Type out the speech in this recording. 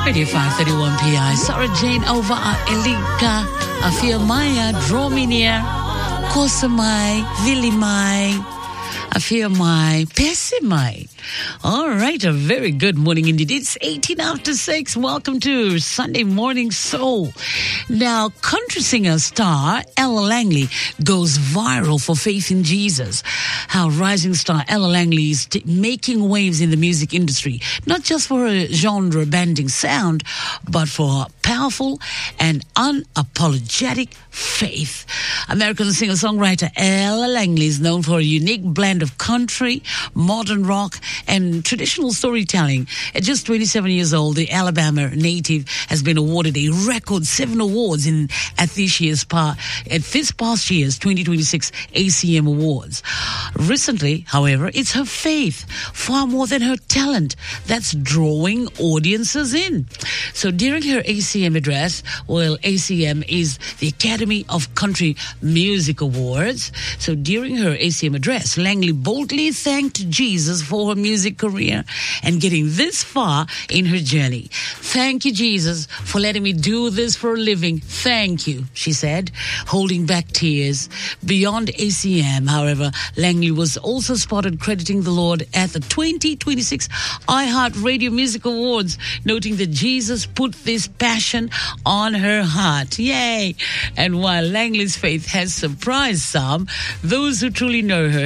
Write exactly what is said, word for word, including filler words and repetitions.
twenty-five thirty-one P I. Sarah Jane over Elika, Afia Maya, Draw Me Near, Kosamai, Vilimai, Afia Mai, Pesimai. All right, a very good morning indeed. It's eighteen after six. Welcome to Sunday Morning Soul. Now, country singer star Ella Langley goes viral for faith in Jesus. How rising star Ella Langley is t- making waves in the music industry, not just for her genre-bending sound, but for her powerful and unapologetic faith. American singer-songwriter Ella Langley is known for a unique blend of country, modern rock, and traditional storytelling. At just twenty-seven years old, the Alabama native has been awarded a record seven awards in at this year's pa- at this past year's twenty twenty-six A C M Awards. Recently, however, it's her faith, far more than her talent, that's drawing audiences in. So during her A C M address, well, A C M is the Academy of Country Music Awards. So during her A C M address, Langley boldly thanked Jesus for her music career and getting this far in her journey. Thank you, Jesus, for letting me do this for a living. Thank you, she said, holding back tears. Beyond A C M, however, Langley was also spotted crediting the Lord at the twenty twenty-six iHeartRadio Music Awards, noting that Jesus put this passion on her heart. Yay! And while Langley's faith has surprised some, those who truly know her